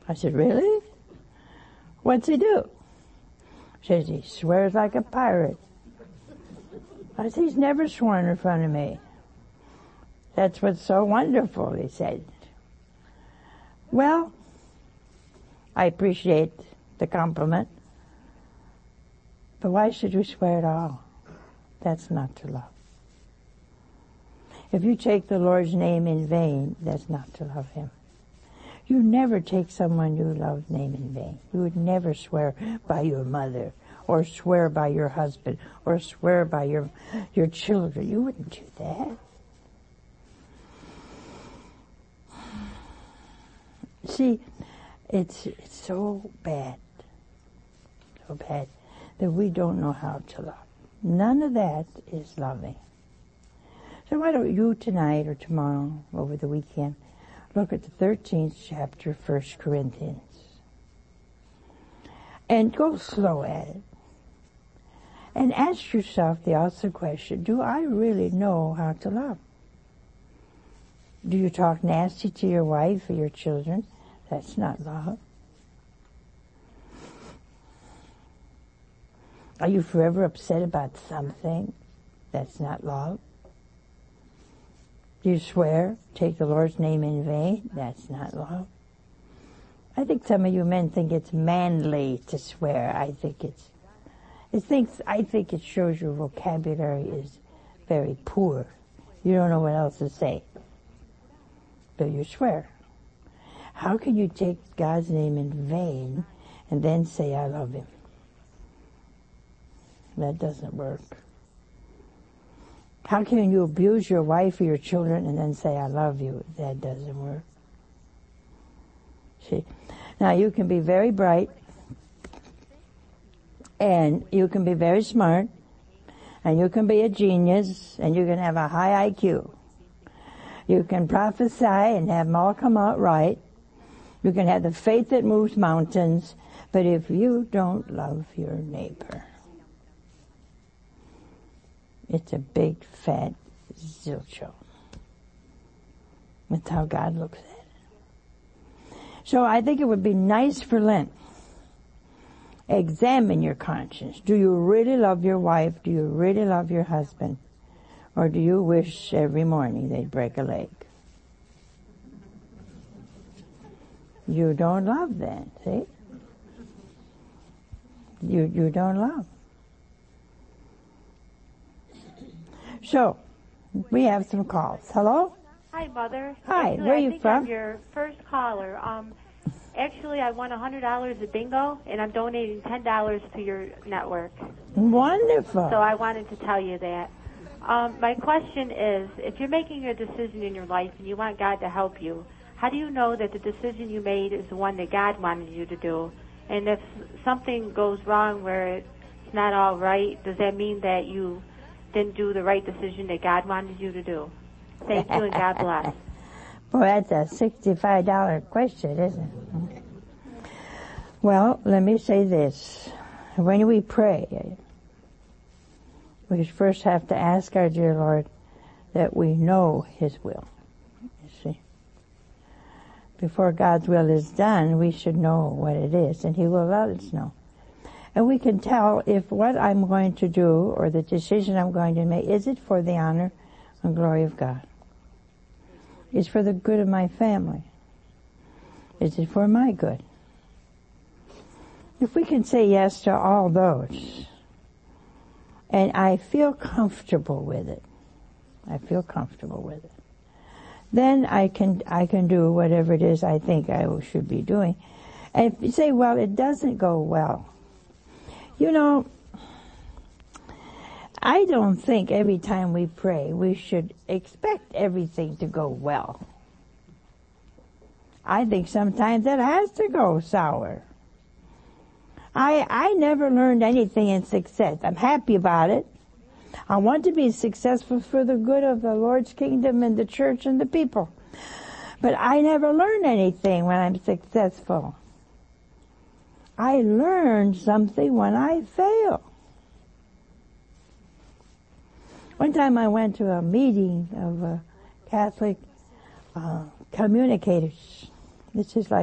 I said, really? What's he do? He says, he swears like a pirate. I said, he's never sworn in front of me. That's what's so wonderful, he said. Well, I appreciate the compliment, but why should we swear at all? That's not to love. If you take the Lord's name in vain, that's not to love Him. You never take someone you love's name in vain. You would never swear by your mother, or swear by your husband, or swear by your children. You wouldn't do that. See, it's so bad that we don't know how to love. None of that is loving. So why don't you tonight or tomorrow, over the weekend, look at the 13th chapter of 1 Corinthians. And go slow at it. And ask yourself the also question, do I really know how to love? Do you talk nasty to your wife or your children? That's not love. Are you forever upset about something? That's not love. Do you swear, take the Lord's name in vain? That's not love. I think some of you men think it's manly to swear. I think it shows your vocabulary is very poor. You don't know what else to say. But you swear. How can you take God's name in vain and then say, I love Him? That doesn't work. How can you abuse your wife or your children and then say, I love you? That doesn't work. See? Now, you can be very bright, and you can be very smart, and you can be a genius, and you can have a high IQ. You can prophesy and have them all come out right. You can have the faith that moves mountains, but if you don't love your neighbor, it's a big, fat zilcho. That's how God looks at it. So I think it would be nice for Lent. Examine your conscience. Do you really love your wife? Do you really love your husband? Or do you wish every morning they'd break a leg? You don't love then, see? You don't love. So, we have some calls. Hello? Hi, Mother. Hi, actually, where are you from? from? I'm your first caller. Actually, I won $100 at bingo, and I'm donating $10 to your network. Wonderful. So I wanted to tell you that. My question is, if you're making a decision in your life and you want God to help you, how do you know that the decision you made is the one that God wanted you to do? And if something goes wrong where it's not all right, does that mean that you didn't do the right decision that God wanted you to do? Thank you, and God bless. Boy, that's a $65 question, isn't it? Well, let me say this. When we pray, we first have to ask our dear Lord that we know His will. You see? Before God's will is done, we should know what it is, and He will let us know. And we can tell if what I'm going to do or the decision I'm going to make, is it for the honor and glory of God? Is it for the good of my family? Is it for my good? If we can say yes to all those, and I feel comfortable with it, then I can do whatever it is I think I should be doing. And if you say, well, it doesn't go well, you know, I don't think every time we pray we should expect everything to go well. I think sometimes it has to go sour. I never learned anything in success. I'm happy about it. I want to be successful for the good of the Lord's kingdom and the church and the people. But I never learn anything when I'm successful. I learn something when I fail. One time I went to a meeting of Catholic communicators. This is like